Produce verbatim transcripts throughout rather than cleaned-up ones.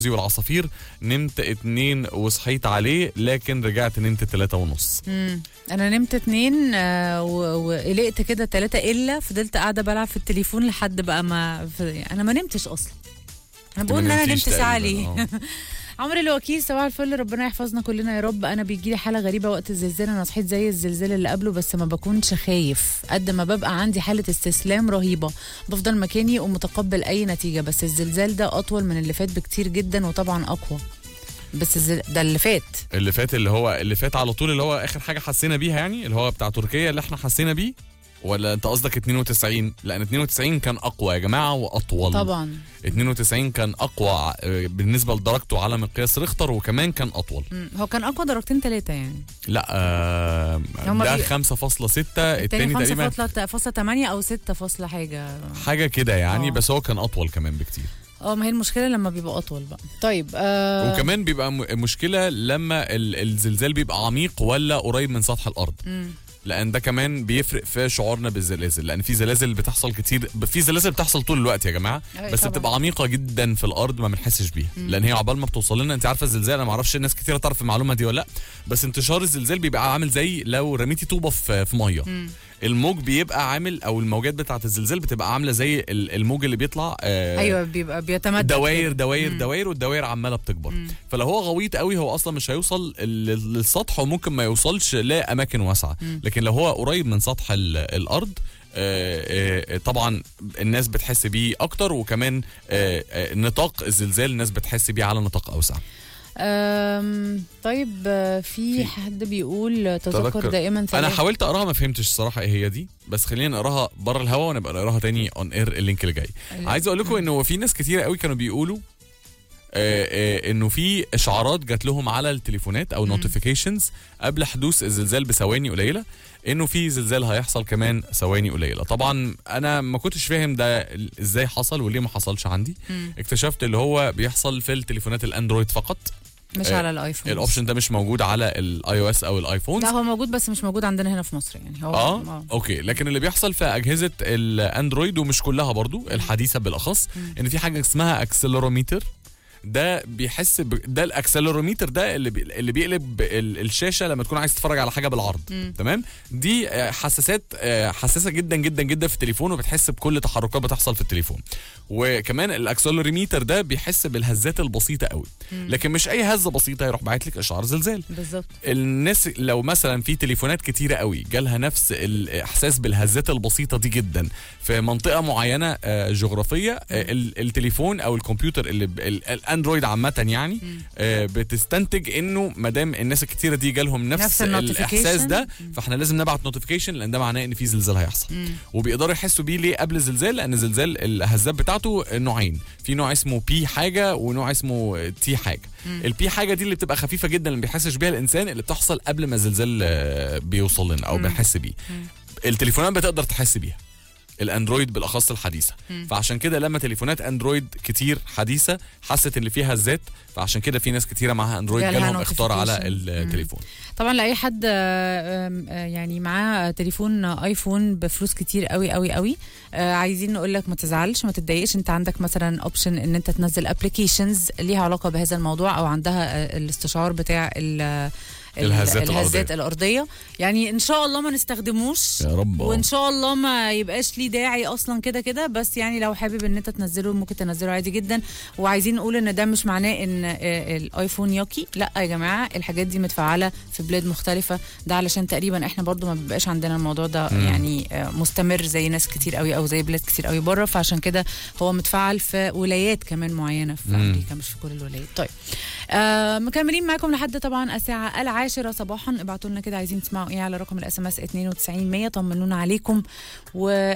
والعصافير نمت اتنين وصحيت عليه، لكن رجعت نمت تلاتة ونص. امم انا نمت اتنين آه وقلقت كده تلاتة، الا فضلت قاعده بلعب في التليفون لحد بقى ما في... انا ما نمتش اصلا. انا بقول ان انا نمت ساعه ليه. عمرو الوكيل، صباح الفل، ربنا يحفظنا كلنا يا رب. انا بيجي لي حاله غريبه وقت الزلزال، انا صحيت زي الزلزال اللي قبله بس ما بكونش خايف قد ما ببقى عندي حاله استسلام رهيبه، بفضل مكاني ومتقبل اي نتيجه. بس الزلزال ده اطول من اللي فات بكتير جدا وطبعا اقوى. بس الزل... ده اللي فات اللي فات اللي هو اللي فات على طول، اللي هو اخر حاجه حسينا بيها، يعني اللي هو بتاع تركيا اللي احنا حسينا بيه، ولا انت قصدك اتنين وتسعين؟ لان اتنين وتسعين كان اقوى يا جماعه واطول. طبعا اتنين وتسعين كان اقوى بالنسبه لدرجته على مقياس ريختر، وكمان كان اطول. هو كان اقوى درجتين ثلاثه يعني. لا آه ده بي... خمسة فاصلة ستة، التاني تقريبا خمسة فاصلة تمانية او ستة فاصلة حاجه حاجه كده يعني. أوه. بس هو كان اطول كمان بكتير. اه ما هي المشكله لما بيبقى اطول بقى. طيب آه... وكمان بيبقى مشكله لما الزلزال بيبقى عميق ولا قريب من سطح الارض. م. لان ده كمان بيفرق في شعورنا بالزلازل، لان في زلازل بتحصل كتير، في زلازل بتحصل طول الوقت يا جماعه، بس طبعا بتبقى عميقه جدا في الارض ما بنحسش بيها. مم. لان هي عقبال ما بتوصل لنا، انت عارفه الزلزال، انا ما اعرفش الناس كتير تعرف المعلومه دي ولا لا، بس انتشار الزلزال بيبقى عامل زي لو رميتي طوبه في في ميه. مم. الموج بيبقى عامل، او الموجات بتاعه الزلزال بتبقى عامله زي الموج اللي بيطلع. آه ايوه بيبقى بيتمدد دواير دواير دواير والدواير عماله بتكبر. مم. فلو هو غويط قوي هو اصلا مش هيوصل للسطح، وممكن ما يوصلش لاماكن واسعه. مم. لكن لو هو قريب من سطح الارض آه آه طبعا الناس بتحس بيه اكتر، وكمان آه آه نطاق الزلزال الناس بتحس بيه على نطاق اوسع. أم طيب في, في حد بيقول تذكر, تذكر دائما ثلاثة. انا حاولت اقراها ما فهمتش الصراحه ايه هي دي، بس خلينا نقراها بره الهوا ونبقى نقراها تاني اون اير اللينك اللي جاي. عايز اقول لكم انه في ناس كتير قوي كانوا بيقولوا آه آه انه في اشعارات جات لهم على التليفونات او نوتيفيكيشنز قبل حدوث الزلزال بثواني قليله، انه في زلزال هيحصل كمان ثواني قليله. طبعا انا ما كنتش فاهم ده ازاي حصل وليه ما حصلش عندي. مم. اكتشفت اللي هو بيحصل في التليفونات الاندرويد فقط، مش آه على الايفون. الاوبشن ده مش موجود على الاي او اس او الايفون. لا هو موجود بس مش موجود عندنا هنا في مصر يعني. هو اه, آه. اوكي، لكن اللي بيحصل في اجهزه الاندرويد ومش كلها برضو الحديثه بالاخص، مم. ان في حاجه اسمها اكسلروميتر. ده بيحس ب... ده الاكسلروميتر ده اللي بي... اللي بيقلب ال... الشاشه لما تكون عايز تتفرج على حاجه بالعرض. مم. تمام. دي حساسات حساسه جدا جدا جدا في التليفون، وبتحس بكل تحركات بتحصل في التليفون. وكمان الاكسلروميتر ده بيحس بالهزات البسيطه قوي. مم. لكن مش اي هزه بسيطه يروح باعت لك اشعار زلزال. بالظبط. الناس لو مثلا في تليفونات كتيره قوي جالها نفس الاحساس بالهزات البسيطه دي جدا في منطقه معينه جغرافيه، التليفون او الكمبيوتر اللي ب... اندرويد عامه يعني آه بتستنتج انه ما دام الناس الكتيره دي جالهم نفس, نفس الاحساس ده، فاحنا لازم نبعت نوتيفيكيشن، لان ده معناه ان في زلزال هيحصل. مم. وبيقدروا يحسوا بيه ليه قبل الزلزال؟ لان الزلزال الهزات بتاعته نوعين، في نوع اسمه بي حاجه ونوع اسمه تي حاجه. البي حاجه دي اللي بتبقى خفيفه جدا اللي ما بيحسش بيها الانسان، اللي بتحصل قبل ما الزلزال بيوصل لنا او بنحس بيه. التليفونات بتقدر تحس بيها، الاندرويد بالاخص الحديثه. مم. فعشان كده لما تليفونات اندرويد كتير حديثه حست اللي فيها هزات، فعشان كده في ناس كتيره معاها اندرويد جالهم اختار على التليفون. مم. طبعا لاي حد يعني معاه تليفون ايفون بفلوس كتير قوي قوي قوي، عايزين نقول لك ما تزعلش ما تتضايقش. انت عندك مثلا اوبشن ان انت تنزل ابلكيشنز ليها علاقه بهذا الموضوع، او عندها الاستشعار بتاع الهزات, الهزات الأرضية. يعني إن شاء الله ما نستخدموش يا رب، وإن شاء الله ما يبقاش ليه داعي أصلا كده كده، بس يعني لو حابب إن أنت تنزله ممكن تنزله عادي جدا. وعايزين نقول إن ده مش معناه إن الآيفون ياكي، لا يا جماعة، الحاجات دي متفعلة في بلاد مختلفة، ده علشان تقريبا إحنا برضو ما بيبقاش عندنا الموضوع ده م. يعني مستمر زي ناس كتير قوي أو زي بلاد كتير قوي بره، فعشان كده هو متفعل في ولايات كمان معينة في م. أمريكا، مش في كل الولايات. طيب آه مكملين معاكم لحد طبعا الساعة العاشرة صباحا. ابعتوا لنا كده عايزين تسمعوا ايه على رقم الاس ام اس اتنين وتسعين مية، طمنونا عليكم و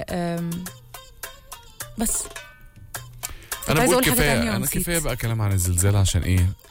بس. انا بقول كفايه، انا كفايه بقى كلام عن الزلزال، عشان ايه